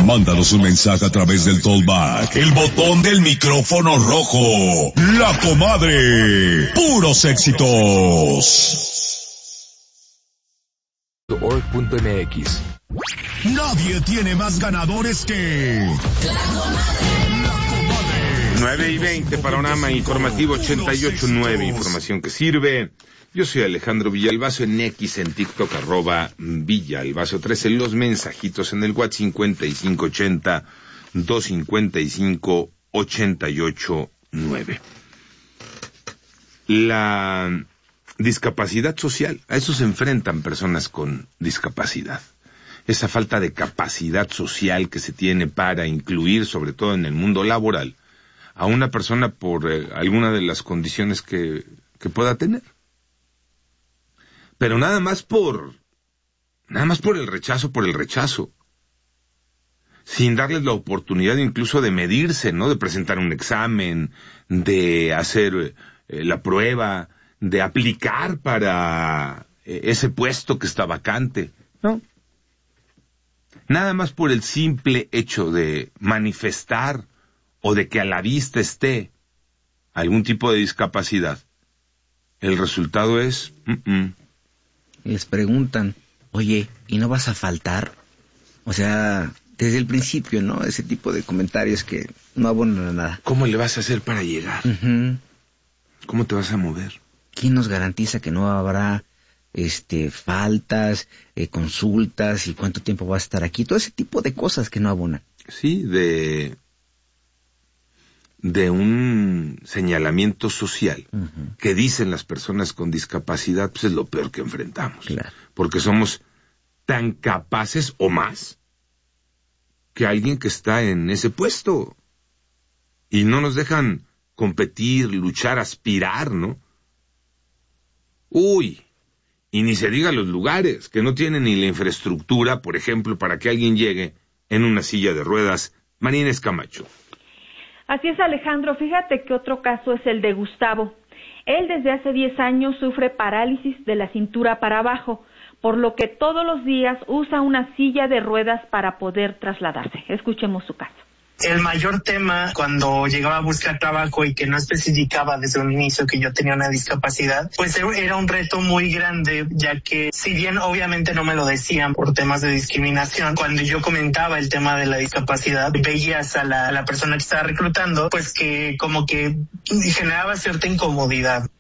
Mándanos un mensaje a través del Tollback, el botón del micrófono rojo. La Comadre. Puros éxitos. .org.mx. Nadie tiene más ganadores que... La Comadre. 9:20, Panorama Informativo 88.9, información que sirve. Yo soy Alejandro Villalbazo, en X, en TikTok, @Villalbazo 13, los mensajitos en el WhatsApp 5580-255-889. La discapacidad social, a eso se enfrentan personas con discapacidad. Esa falta de capacidad social que se tiene para incluir, sobre todo en el mundo laboral, a una persona por alguna de las condiciones que pueda tener. Pero nada más por el rechazo, sin darles la oportunidad incluso de medirse, ¿no? De presentar un examen, de hacer la prueba, de aplicar para ese puesto que está vacante, ¿no? Nada más por el simple hecho de manifestar o de que a la vista esté algún tipo de discapacidad. El resultado es... Les preguntan, oye, ¿y no vas a faltar? O sea, desde el principio, ¿no? Ese tipo de comentarios que no abonan a nada. ¿Cómo le vas a hacer para llegar? ¿Cómo te vas a mover? ¿Quién nos garantiza que no habrá faltas, consultas y cuánto tiempo vas a estar aquí? Todo ese tipo de cosas que no abonan. Sí, de un señalamiento social que dicen las personas con discapacidad, pues es lo peor que enfrentamos. Claro. Porque somos tan capaces o más que alguien que está en ese puesto. Y no nos dejan competir, luchar, aspirar, ¿no? Uy, y ni se diga los lugares, que no tienen ni la infraestructura, por ejemplo, para que alguien llegue en una silla de ruedas. Marínez Camacho. Así es, Alejandro. Fíjate que otro caso es el de Gustavo. Él desde hace 10 años sufre parálisis de la cintura para abajo, por lo que todos los días usa una silla de ruedas para poder trasladarse. Escuchemos su caso. El mayor tema cuando llegaba a buscar trabajo y que no especificaba desde un inicio que yo tenía una discapacidad, pues era un reto muy grande, ya que si bien obviamente no me lo decían por temas de discriminación, cuando yo comentaba el tema de la discapacidad, veías a la persona que estaba reclutando, pues que como que generaba cierta incomodidad.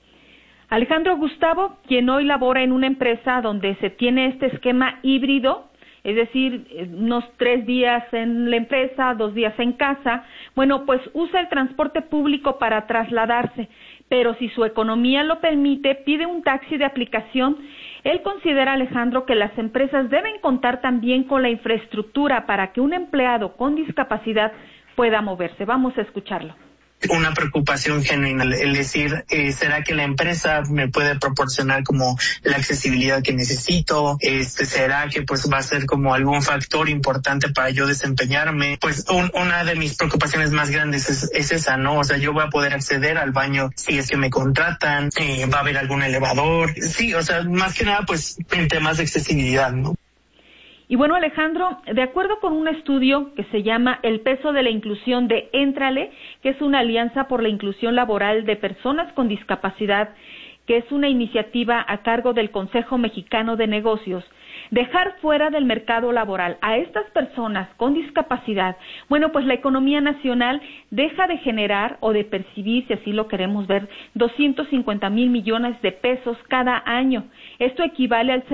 Alejandro Gustavo, quien hoy labora en una empresa donde se tiene este esquema híbrido, es decir, unos 3 días en la empresa, 2 días en casa, bueno, pues usa el transporte público para trasladarse, pero si su economía lo permite, pide un taxi de aplicación. Él considera, Alejandro, que las empresas deben contar también con la infraestructura para que un empleado con discapacidad pueda moverse. Vamos a escucharlo. Una preocupación genuina, el decir, ¿será que la empresa me puede proporcionar como la accesibilidad que necesito? ¿Será que pues va a ser como algún factor importante para yo desempeñarme? Pues una de mis preocupaciones más grandes es esa, ¿no? O sea, yo voy a poder acceder al baño si es que me contratan, va a haber algún elevador. Sí, o sea, más que nada pues en temas de accesibilidad, ¿no? Y bueno, Alejandro, de acuerdo con un estudio que se llama El peso de la inclusión de Éntrale, que es una alianza por la inclusión laboral de personas con discapacidad, que es una iniciativa a cargo del Consejo Mexicano de Negocios, dejar fuera del mercado laboral a estas personas con discapacidad, bueno, pues la economía nacional deja de generar o de percibir, si así lo queremos ver, 250,000 millones de pesos cada año. Esto equivale al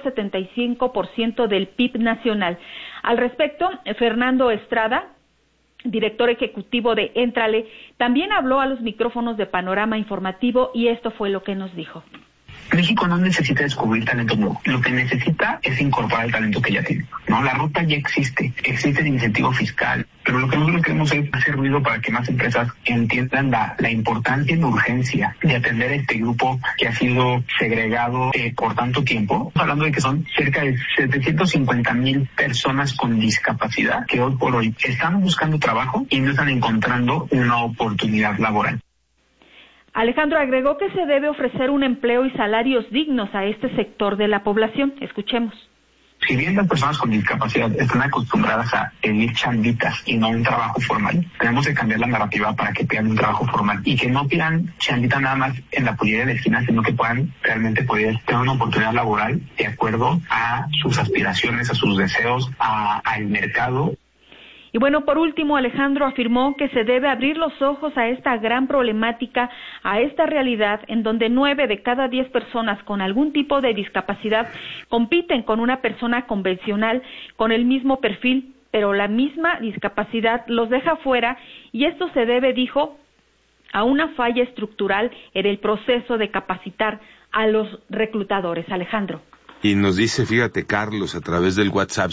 0.75% del PIB nacional. Al respecto, Fernando Estrada, director ejecutivo de Éntrale, también habló a los micrófonos de Panorama Informativo y esto fue lo que nos dijo. México no necesita descubrir talento nuevo. Lo que necesita es incorporar el talento que ya tiene, ¿no? La ruta ya existe el incentivo fiscal, pero lo que nosotros queremos es hacer ruido para que más empresas entiendan la importancia y la urgencia de atender a este grupo que ha sido segregado por tanto tiempo. Hablando de que son cerca de 750,000 personas con discapacidad que hoy por hoy están buscando trabajo y no están encontrando una oportunidad laboral. Alejandro agregó que se debe ofrecer un empleo y salarios dignos a este sector de la población. Escuchemos. Si bien las personas con discapacidad están acostumbradas a pedir chanditas y no un trabajo formal, tenemos que cambiar la narrativa para que pidan un trabajo formal y que no pidan chandita nada más en la pollería de esquina, sino que puedan realmente poder tener una oportunidad laboral de acuerdo a sus aspiraciones, a sus deseos, al mercado. Y bueno, por último, Alejandro afirmó que se debe abrir los ojos a esta gran problemática, a esta realidad en donde 9 de cada 10 personas con algún tipo de discapacidad compiten con una persona convencional con el mismo perfil, pero la misma discapacidad los deja fuera, y esto se debe, dijo, a una falla estructural en el proceso de capacitar a los reclutadores. Alejandro. Y nos dice, fíjate, Carlos, a través del WhatsApp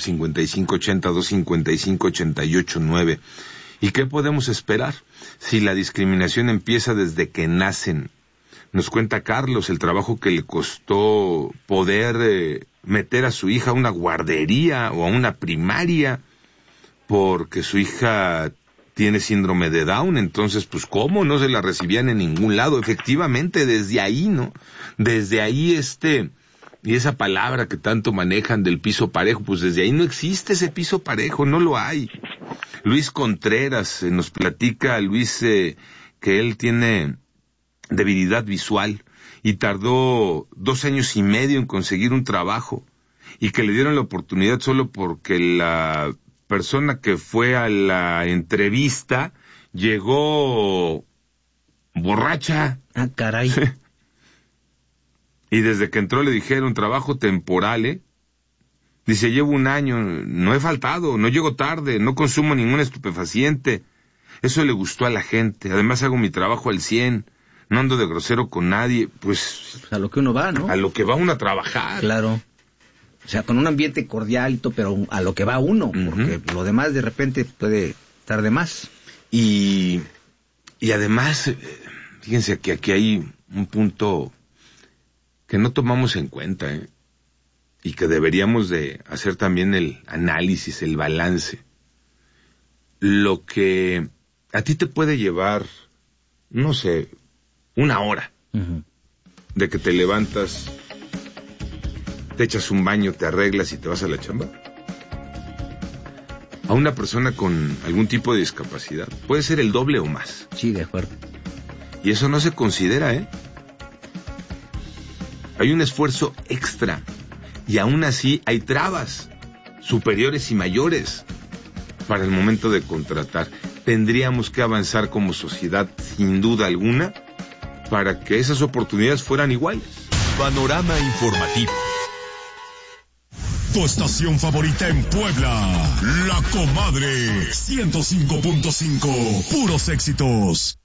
5582558889, ¿y qué podemos esperar si la discriminación empieza desde que nacen? Nos cuenta Carlos el trabajo que le costó poder meter a su hija a una guardería o a una primaria, porque su hija tiene síndrome de Down. Entonces, pues, ¿cómo? No se la recibían en ningún lado. Efectivamente, desde ahí, ¿no? Desde ahí y esa palabra que tanto manejan del piso parejo, pues desde ahí no existe ese piso parejo, no lo hay. Luis Contreras nos platica, Luis, que él tiene debilidad visual y tardó 2 años y medio en conseguir un trabajo, y que le dieron la oportunidad solo porque la persona que fue a la entrevista llegó borracha. Ah, caray. Y desde que entró le dijeron, trabajo temporal, Dice, llevo 1 año, no he faltado, no llego tarde, no consumo ningún estupefaciente. Eso le gustó a la gente. Además hago mi trabajo al 100, no ando de grosero con nadie. Pues a lo que uno va, ¿no? A lo que va uno a trabajar. Claro. O sea, con un ambiente cordial, pero a lo que va uno, porque lo demás de repente puede estar de más. Y además, fíjense que aquí hay un punto que no tomamos en cuenta, y que deberíamos de hacer también el análisis, el balance. Lo que a ti te puede llevar, no sé, 1 hora, de que te levantas, te echas un baño, te arreglas y te vas a la chamba. A una persona con algún tipo de discapacidad puede ser el doble o más. Sí, de acuerdo. Y eso no se considera, Hay un esfuerzo extra. Y aún así hay trabas superiores y mayores para el momento de contratar. Tendríamos que avanzar como sociedad, sin duda alguna, para que esas oportunidades fueran iguales. Panorama informativo. Tu estación favorita en Puebla, La Comadre, 105.5, puros éxitos.